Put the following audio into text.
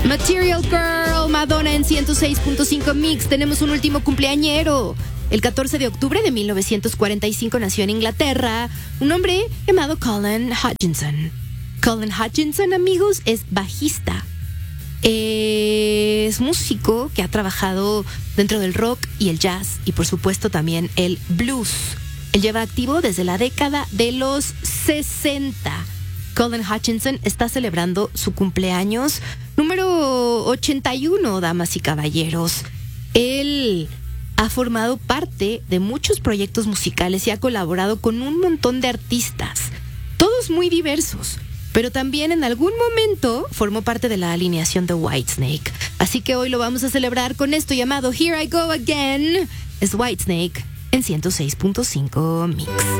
Material Girl, Madonna en 106.5 Mix. Tenemos un último cumpleañero. El 14 de octubre de 1945 nació en Inglaterra un hombre llamado Colin Hutchinson. Colin Hutchinson, amigos, es bajista. Es músico que ha trabajado dentro del rock y el jazz y por supuesto también el blues. Él lleva activo desde la década de los 60. Colin Hutchinson está celebrando su cumpleaños número 81, damas y caballeros. Él ha formado parte de muchos proyectos musicales y ha colaborado con un montón de artistas, todos muy diversos, pero también en algún momento formó parte de la alineación de Whitesnake. Así que hoy lo vamos a celebrar con esto llamado Here I Go Again. Es Whitesnake en 106.5 Mix.